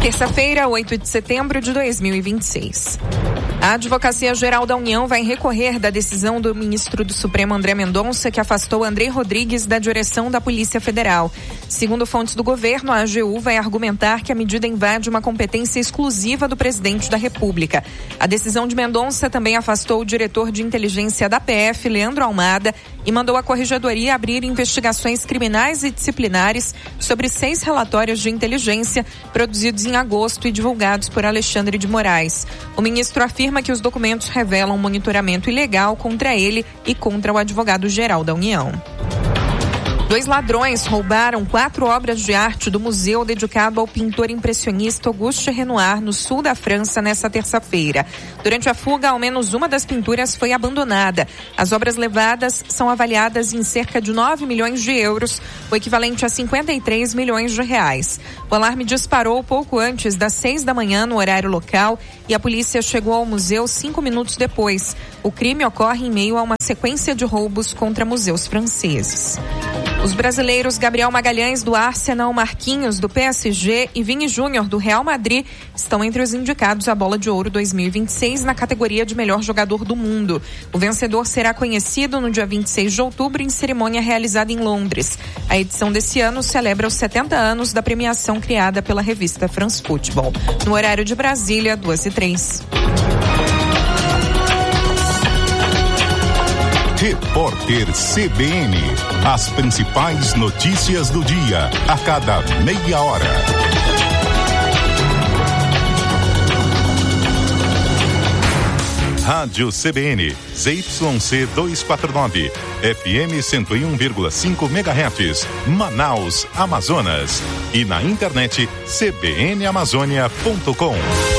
Terça-feira, 8 de setembro de 2026. A Advocacia Geral da União vai recorrer da decisão do ministro do Supremo André Mendonça, que afastou Andrei Rodrigues da direção da Polícia Federal. Segundo fontes do governo, a AGU vai argumentar que a medida invade uma competência exclusiva do presidente da República. A decisão de Mendonça também afastou o diretor de inteligência da PF, Leandro Almada, e mandou a Corregedoria abrir investigações criminais e disciplinares sobre 6 relatórios de inteligência produzidos em agosto e divulgados por Alexandre de Moraes. O ministro afirma que os documentos revelam um monitoramento ilegal contra ele e contra o advogado-geral da União. 2 ladrões roubaram 4 obras de arte do museu dedicado ao pintor impressionista Auguste Renoir, no sul da França, nesta terça-feira. Durante a fuga, ao menos uma das pinturas foi abandonada. As obras levadas são avaliadas em cerca de 9 milhões de euros, o equivalente a 53 milhões de reais. O alarme disparou pouco antes das 6 da manhã no horário local e a polícia chegou ao museu 5 minutos depois. O crime ocorre em meio a uma sequência de roubos contra museus franceses. Os brasileiros Gabriel Magalhães, do Arsenal, Marquinhos, do PSG e Vini Júnior, do Real Madrid, estão entre os indicados à Bola de Ouro 2026 na categoria de melhor jogador do mundo. O vencedor será conhecido no dia 26 de outubro em cerimônia realizada em Londres. A edição desse ano celebra os 70 anos da premiação criada pela revista France Football. No horário de Brasília, 2h03. Repórter CBN. As principais notícias do dia, a cada meia hora. Rádio CBN, ZYC 249, FM 101,5 MHz, Manaus, Amazonas. E na internet, cbnamazônia.com.